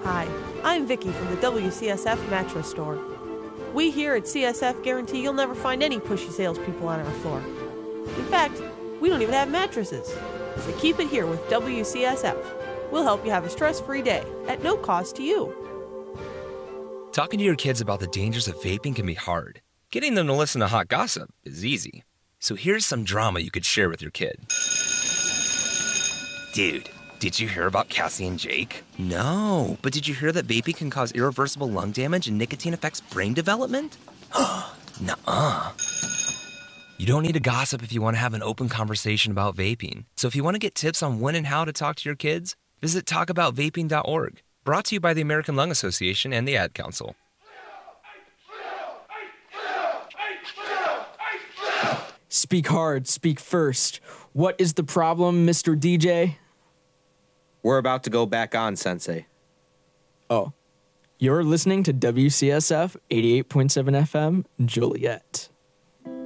Hi, I'm Vicky from the WCSF Mattress Store. We here at CSF guarantee you'll never find any pushy salespeople on our floor. In fact, we don't even have mattresses. So keep it here with WCSF. We'll help you have a stress-free day at no cost to you. Talking to your kids about the dangers of vaping can be hard. Getting them to listen to hot gossip is easy. So here's some drama you could share with your kid. Dude, did you hear about Cassie and Jake? No, but did you hear that vaping can cause irreversible lung damage and nicotine affects brain development? Nuh-uh. You don't need to gossip if you want to have an open conversation about vaping. So if you want to get tips on when and how to talk to your kids, visit talkaboutvaping.org. Brought to you by the American Lung Association and the Ad Council. Speak hard, speak first. What is the problem, Mr. DJ? We're about to go back on, Sensei. Oh, you're listening to WCSF 88.7 FM, Joliet.